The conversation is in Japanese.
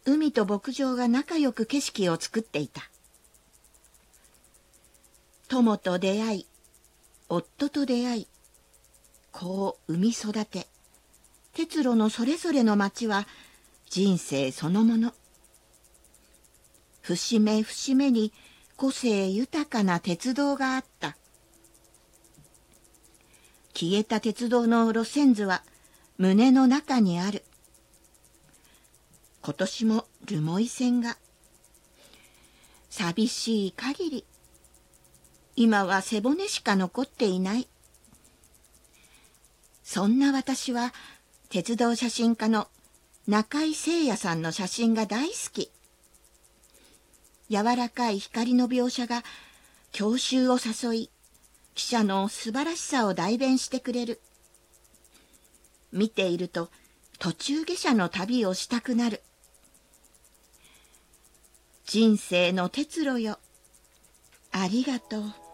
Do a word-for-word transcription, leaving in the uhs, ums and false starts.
海と牧場が仲良く景色を作っていた。友と出会い、夫と出会い、子を産み育て、鉄路のそれぞれの町は人生そのもの。節目節目に個性豊かな鉄道があった。消えた鉄道の路線図は胸の中にある。今年も留萌線が。寂しい限り。今は背骨しか残っていない。そんな私は鉄道写真家の中井誠也さんの写真が大好き。柔らかい光の描写が郷愁を誘い、汽車の素晴らしさを代弁してくれる。見ていると途中下車の旅をしたくなる。人生の鉄路よ、ありがとう。